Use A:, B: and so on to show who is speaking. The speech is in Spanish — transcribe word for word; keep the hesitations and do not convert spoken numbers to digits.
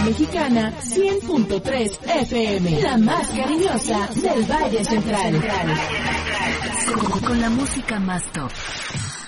A: Mexicana cien punto tres F M, la más cariñosa del Valle Central.
B: Con, con la música más top.